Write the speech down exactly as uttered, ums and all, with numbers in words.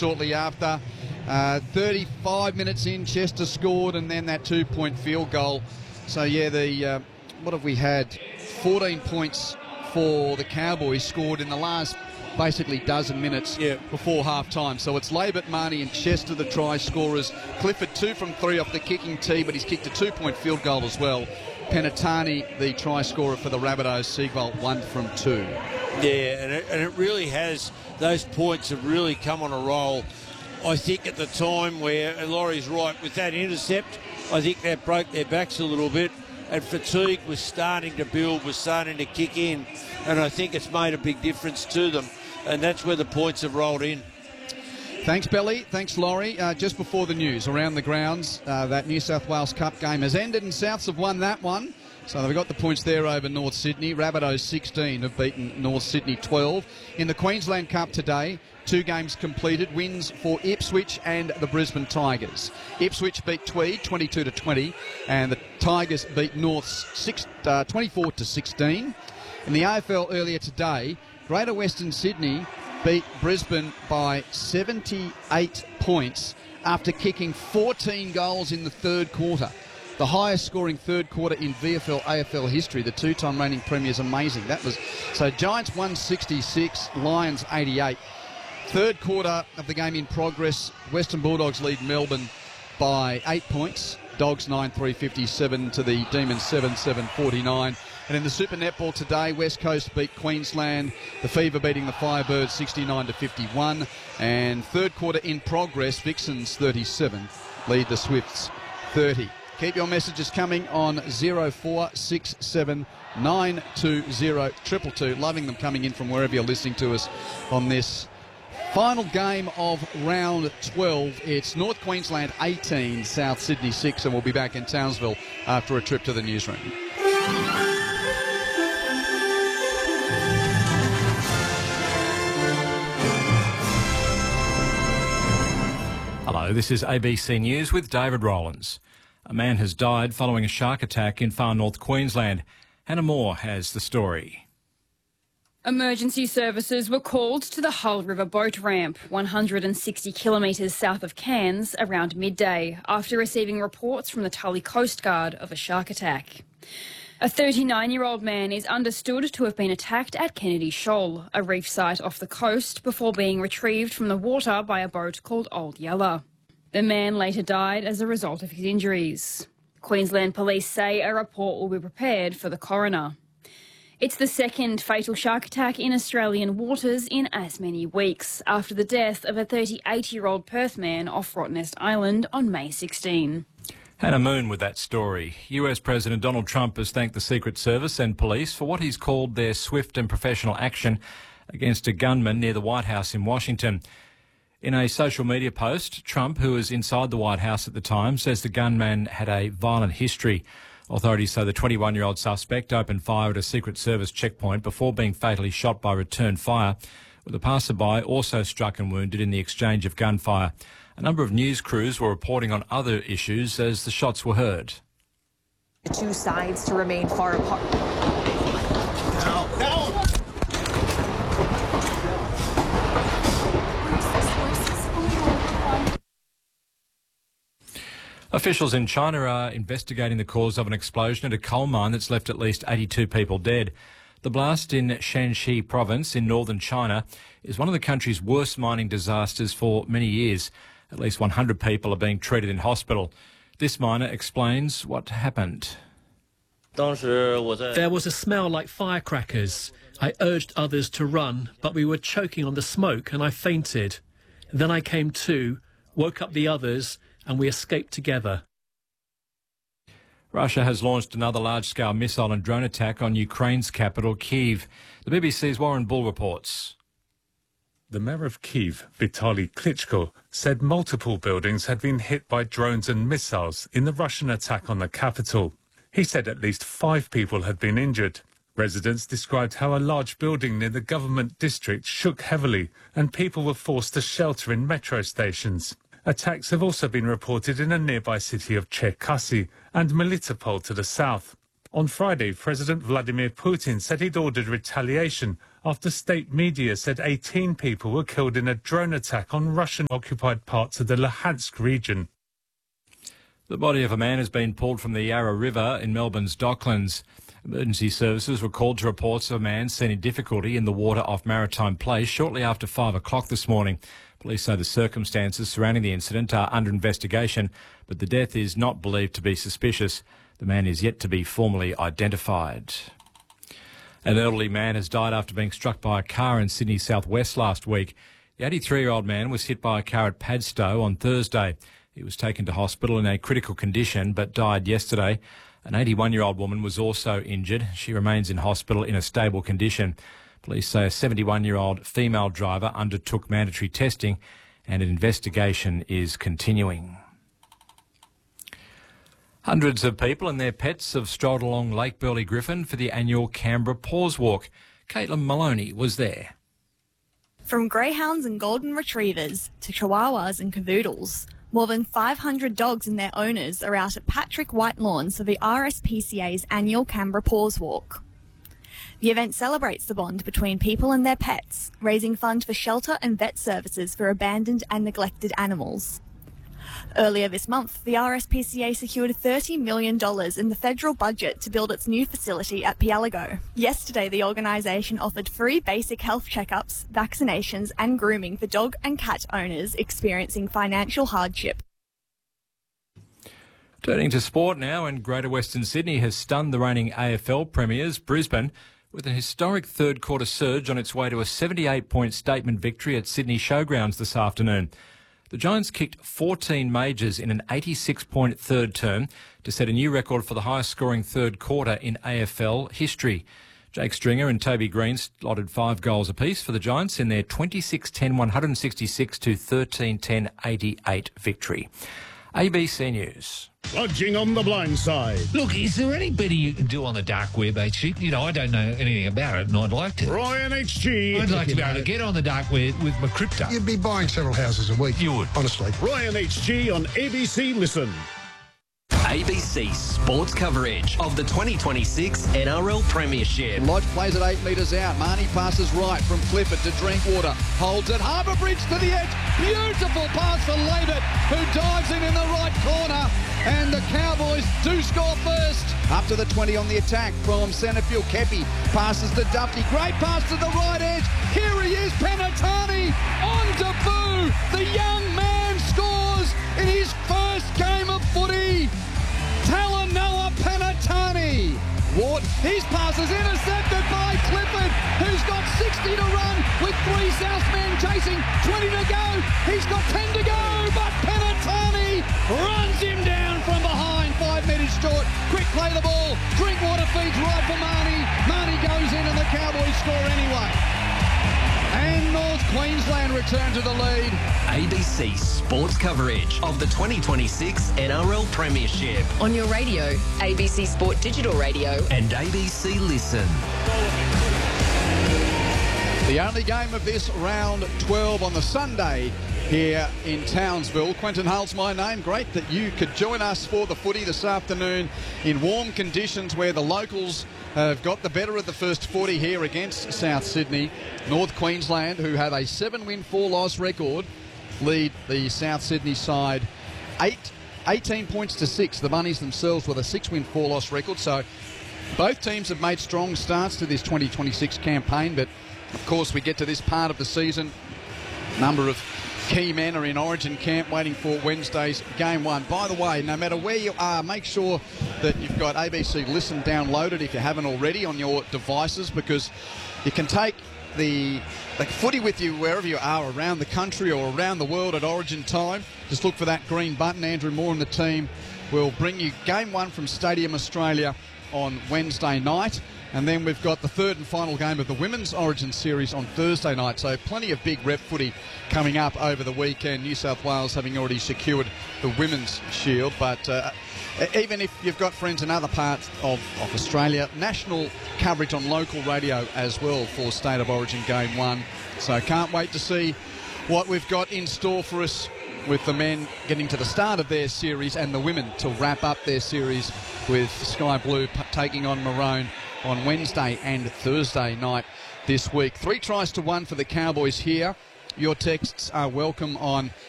shortly after. Uh, thirty-five minutes in, Chester scored, and then that two-point field goal. So, yeah, the uh, what have we had? fourteen points for the Cowboys scored in the last basically dozen minutes yeah. before half-time. So it's Labert, Marnie and Chester, the try scorers. Clifford, two from three off the kicking tee, but he's kicked a two-point field goal as well. Penatani, the try scorer for the Rabbitohs. Siegwald, one from two. Yeah, and it, and it really has, those points have really come on a roll. I think at the time where, and Laurie's right, with that intercept, I think that broke their backs a little bit, and fatigue was starting to build, was starting to kick in, and I think it's made a big difference to them, and that's where the points have rolled in. Thanks, Belly. Thanks, Laurie. Uh, just before the news, around the grounds, uh, that New South Wales Cup game has ended, and Souths have won that one. So they've got the points there over North Sydney. Rabbitohs sixteen have beaten North Sydney twelve. In the Queensland Cup today, two games completed. Wins for Ipswich and the Brisbane Tigers. Ipswich beat Tweed twenty-two to twenty, and the Tigers beat Norths six, uh, twenty-four to sixteen. In the A F L earlier today, Greater Western Sydney beat Brisbane by seventy-eight points after kicking fourteen goals in the third quarter. The highest scoring third quarter in V F L A F L history. The two-time reigning premiers, amazing. That was so Giants one sixty-six, Lions eighty-eight. Third quarter of the game in progress. Western Bulldogs lead Melbourne by eight points. Dogs nine three fifty-seven to the Demons seven seven forty-nine. And in the Super Netball today, West Coast beat Queensland. The Fever beating the Firebirds sixty-nine to fifty-one. And third quarter in progress, Vixens thirty-seven lead the Swifts thirty. Keep your messages coming on zero four six seven nine two zero two two two. Loving them coming in from wherever you're listening to us on this final game of round twelve. It's North Queensland eighteen, South Sydney six, and we'll be back in Townsville after a trip to the newsroom. Hello, this is A B C News with David Rowlands. A man has died following a shark attack in far north Queensland. Hannah Moore has the story. Emergency services were called to the Hull River boat ramp, one hundred sixty kilometres south of Cairns, around midday, after receiving reports from the Tully Coast Guard of a shark attack. A thirty-nine-year-old man is understood to have been attacked at Kennedy Shoal, a reef site off the coast, before being retrieved from the water by a boat called Old Yeller. The man later died as a result of his injuries. Queensland Police say a report will be prepared for the coroner. It's the second fatal shark attack in Australian waters in as many weeks, after the death of a thirty-eight-year-old Perth man off Rottnest Island on May sixteenth. Hannah Moon with that story. U S President Donald Trump has thanked the Secret Service and police for what he's called their swift and professional action against a gunman near the White House in Washington. In a social media post, Trump, who was inside the White House at the time, says the gunman had a violent history. Authorities say the twenty-one-year-old suspect opened fire at a Secret Service checkpoint before being fatally shot by return fire, with a passerby also struck and wounded in the exchange of gunfire. A number of news crews were reporting on other issues as the shots were heard. The two sides to remain far apart. No, no. Officials in China are investigating the cause of an explosion at a coal mine that's left at least eighty-two people dead. The blast in Shanxi province in northern China is one of the country's worst mining disasters for many years. At least one hundred people are being treated in hospital. This miner explains what happened. There was a smell like firecrackers. I urged others to run, but we were choking on the smoke and I fainted. Then I came to, woke up the others, and we escaped together. Russia has launched another large-scale missile and drone attack on Ukraine's capital, Kyiv. The B B C's Warren Bull reports. The mayor of Kyiv, Vitaly Klitschko, said multiple buildings had been hit by drones and missiles in the Russian attack on the capital. He said at least five people had been injured. Residents described how a large building near the government district shook heavily and people were forced to shelter in metro stations. Attacks have also been reported in a nearby city of Cherkasy and Melitopol to the south. On Friday, President Vladimir Putin said he'd ordered retaliation after state media said eighteen people were killed in a drone attack on Russian-occupied parts of the Luhansk region. The body of a man has been pulled from the Yarra River in Melbourne's Docklands. Emergency services were called to reports of a man seen in difficulty in the water off Maritime Place shortly after five o'clock this morning. Police say the circumstances surrounding the incident are under investigation, but the death is not believed to be suspicious. The man is yet to be formally identified. An elderly man has died after being struck by a car in Sydney southwest last week. The eighty-three-year-old man was hit by a car at Padstow on Thursday. He was taken to hospital in a critical condition but died yesterday. An eighty-one-year-old woman was also injured. She remains in hospital in a stable condition. Police say a seventy-one-year-old female driver undertook mandatory testing and an investigation is continuing. Hundreds of people and their pets have strolled along Lake Burley Griffin for the annual Canberra Paws Walk. Caitlin Maloney was there. From greyhounds and golden retrievers to chihuahuas and cavoodles, more than five hundred dogs and their owners are out at Patrick Whitelawns for the R S P C A's annual Canberra Paws Walk. The event celebrates the bond between people and their pets, raising funds for shelter and vet services for abandoned and neglected animals. Earlier this month, the R S P C A secured thirty million dollars in the federal budget to build its new facility at Pialago. Yesterday, the organisation offered free basic health checkups, vaccinations and grooming for dog and cat owners experiencing financial hardship. Turning to sport now, and Greater Western Sydney has stunned the reigning A F L premiers, Brisbane, with an historic third-quarter surge on its way to a seventy-eight point statement victory at Sydney Showgrounds this afternoon. The Giants kicked fourteen majors in an eighty-six point third term to set a new record for the highest-scoring third quarter in A F L history. Jake Stringer and Toby Green slotted five goals apiece for the Giants in their twenty-six ten one sixty-six to thirteen ten eighty-eight victory. A B C News. Lodging on the blind side. Look, is there any better you can do on the dark web, H G? You know, I don't know anything about it, and I'd like to. Ryan H G. I'd like to be able to get on the dark web with my crypto. You'd be buying several houses a week. You would. Honestly. Ryan H G on A B C Listen. A B C sports coverage of the twenty twenty-six N R L Premiership. Lodge plays it eight metres out. Marnie passes right from Clifford to Drinkwater. Holds it. Harbour Bridge to the edge. Beautiful pass for Labert, who dives in in the right corner. And the Cowboys do score first. Up to the twenty on the attack from Centrefield. Kepi passes to Duffy. Great pass to the right edge. Here he is, Penatani on debut. The young man scores in his first game of footy. Talanoa Penatani. Ward, his pass is intercepted by Clifford, who's got sixty to run with three Southmen chasing, twenty to go. He's got ten to go, but Penatani runs him down from behind, five metres short. Quick play the ball. Drinkwater feeds right for Marnie. Marnie goes in and the Cowboys score anyway. And North Queensland return to the lead. A B C sports coverage of the twenty twenty-six N R L Premiership. On your radio, A B C Sport Digital Radio. And A B C Listen. The only game of this round twelve on the Sunday here in Townsville. Quentin Hull's my name. Great that you could join us for the footy this afternoon in warm conditions where the locals have got the better of the first forty here against South Sydney. North Queensland, who have a seven-win, four-loss record, lead the South Sydney side eight, eighteen points to six. The Bunnies themselves with a six-win, four-loss record. So both teams have made strong starts to this twenty twenty-six campaign, but of course we get to this part of the season. Number of key men are in Origin camp waiting for Wednesday's game one. By the way, no matter where you are, make sure that you've got A B C Listen downloaded if you haven't already on your devices, because you can take the, the footy with you wherever you are around the country or around the world at Origin time. Just look for that green button. Andrew Moore and the team will bring you game one from Stadium Australia on Wednesday night. And then we've got the third and final game of the Women's Origin Series on Thursday night. So plenty of big rep footy coming up over the weekend. New South Wales having already secured the Women's Shield. But uh, even if you've got friends in other parts of, of Australia, national coverage on local radio as well for State of Origin Game one. So can't wait to see what we've got in store for us with the men getting to the start of their series and the women to wrap up their series with Sky Blue p- taking on Maroon on Wednesday and Thursday night this week. Three tries to one for the Cowboys here. Your texts are welcome on